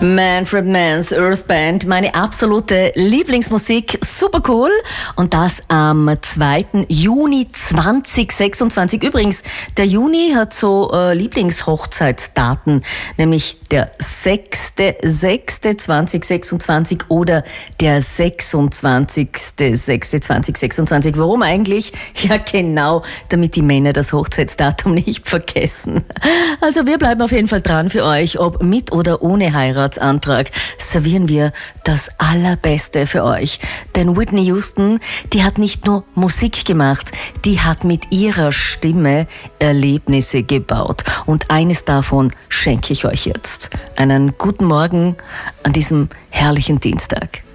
Manfred Mann's Earth Band, meine absolute Lieblingsmusik, super cool. Und das am 2. Juni 2026. Übrigens, der Juni hat so Lieblingshochzeitsdaten, nämlich der 6.6.2026 oder der 26.6.2026. Warum eigentlich? Ja genau, damit die Männer das Hochzeitsdatum nicht vergessen. Also wir bleiben auf jeden Fall dran für euch, ob mit oder ohne Heiratsantrag servieren wir das Allerbeste für euch. Denn Whitney Houston, die hat nicht nur Musik gemacht, die hat mit ihrer Stimme Erlebnisse gebaut. Und eines davon schenke ich euch jetzt. Einen guten Morgen an diesem herrlichen Dienstag.